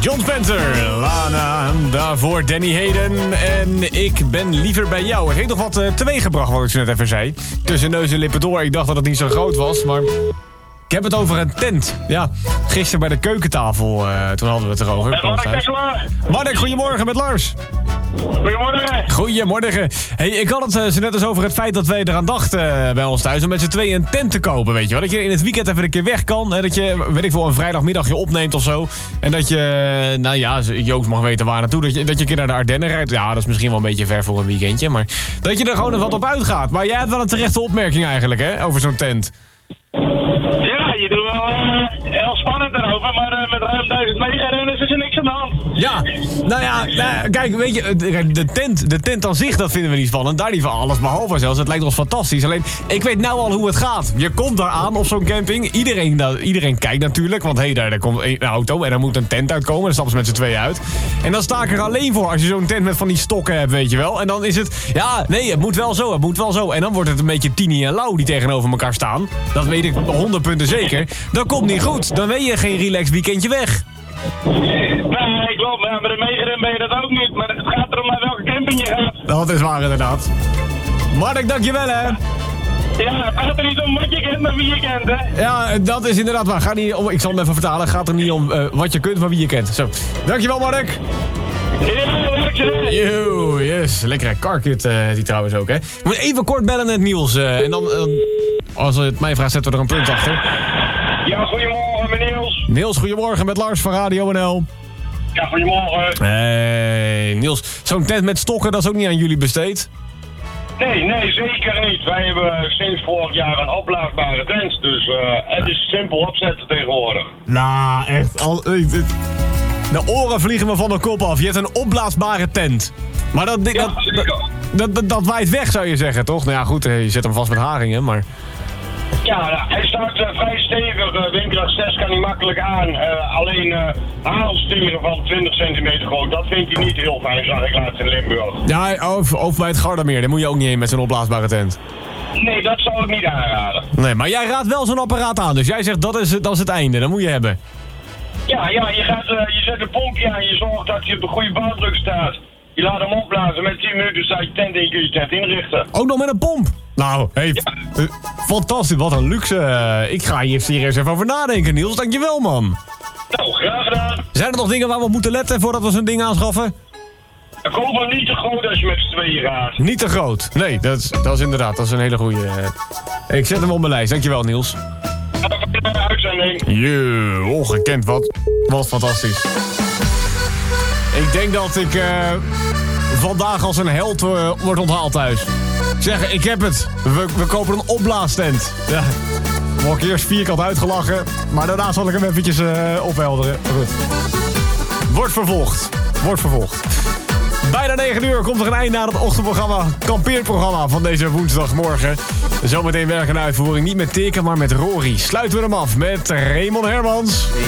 John Spencer, Lana, daarvoor Danny Hayden en ik ben liever bij jou. Er heeft nog wat teweeggebracht wat ik zo net even zei. Tussen neus en lippen door, ik dacht dat het niet zo groot was, maar... Ik heb het over een tent. Ja, gisteren bij de keukentafel, toen hadden we het erover. Mark, goedemorgen met Lars. Goedemorgen. Goedemorgen. Hey, ik had het zo net eens over het feit dat wij eraan dachten bij ons thuis om met z'n tweeën een tent te kopen, weet je wel. Dat je in het weekend even een keer weg kan. Hè, dat je, weet ik veel, een vrijdagmiddagje opneemt of zo. En dat je, nou ja, Joost mag weten waar naartoe. Dat je een keer naar de Ardennen rijdt. Ja, dat is misschien wel een beetje ver voor een weekendje. Maar dat je er gewoon wat op uitgaat. Maar jij hebt wel een terechte opmerking eigenlijk, hè, over zo'n tent. Ja, je doet wel heel spannend erover, maar met ruim 1000 meegerenners is er niks aan de hand. Ja, nou ja, kijk, weet je, de tent aan zich, dat vinden we niet spannend. Daar niet van alles behalve zelfs, het lijkt ons fantastisch. Alleen, ik weet nou al hoe het gaat. Je komt daar aan op zo'n camping, iedereen kijkt natuurlijk, want daar komt een auto en er moet een tent uitkomen. Dan stappen ze met z'n tweeën uit. En dan sta ik er alleen voor als je zo'n tent met van die stokken hebt, weet je wel. En dan is het, ja, nee, het moet wel zo. En dan wordt het een beetje Tini en Lau die tegenover elkaar staan. Dat weet ik 100 punten zeker. Dat komt niet goed. Dan weet je geen relax weekendje weg. Nee, klopt. Ja, met een meegerend ben je dat ook niet. Maar het gaat erom naar welke camping je gaat. Dat is waar inderdaad. Mark, dankjewel hè. Ja, het gaat er niet om wat je kent, maar wie je kent, hè. Ja, dat is inderdaad waar. Gaat niet om, ik zal hem even vertalen. Het gaat er niet om wat je kunt, maar wie je kent. Zo. Dankjewel Mark. Ja, dankjewel. Yo, yes. Lekkere carkit die trouwens ook, hè. Ik moet even kort bellen met Niels. En dan, als het mij vraagt, zetten we er een punt achter. Ja, goedemorgen, meneer Niels. Niels, goedemorgen met Lars van Radio NL. Ja, goedemorgen. Hey, Niels. Zo'n tent met stokken, dat is ook niet aan jullie besteed? Nee, zeker niet. Wij hebben sinds vorig jaar een opblaasbare tent. Dus het is simpel opzetten tegenwoordig. Nou, echt. De oren vliegen me van de kop af. Je hebt een opblaasbare tent. Maar dat waait weg, zou je zeggen, toch? Nou ja, goed, je zet hem vast met haringen, maar... Ja, hij staat vrij stevig. Windkracht 6 kan hij makkelijk aan. Alleen hagelstenen van 20 centimeter groot, dat vind hij niet heel fijn, zag ik laatst in Limburg. Ja, of bij het Gardameer, daar moet je ook niet heen met zo'n opblaasbare tent. Nee, dat zou ik niet aanraden. Nee, maar jij raadt wel zo'n apparaat aan, dus jij zegt dat is het einde, dat moet je hebben. Ja, je zet een pompje aan, je zorgt dat je op de goede bouwdruk staat. Je laat hem opblazen, met 10 minuten staat je tent in, je kunt je tent inrichten. Ook nog met een pomp? Nou, hey, ja. Fantastisch, wat een luxe. Ik ga hier serieus even over nadenken, Niels. Dankjewel, man. Nou, graag gedaan. Zijn er nog dingen waar we op moeten letten voordat we zo'n ding aanschaffen? Koop hem niet te groot als je met z'n tweeën gaat. Niet te groot. Nee, dat is inderdaad, dat is een hele goede. Ik zet hem op mijn lijst. Dankjewel, Niels. Uitzending. Ongekend, wat fantastisch. Ik denk dat ik vandaag als een held word onthaald thuis. Ik zeg, ik heb het. We kopen een opblaastent. Ja. Word ik eerst vierkant uitgelachen, maar daarna zal ik hem eventjes ophelderen. Goed. Wordt vervolgd. Bijna 9 uur komt er een einde aan het ochtendprogramma, kampeerprogramma van deze woensdagmorgen. Zometeen werk en uitvoering, niet met Teken, maar met Rory. Sluiten we hem af met Raymond Hermans.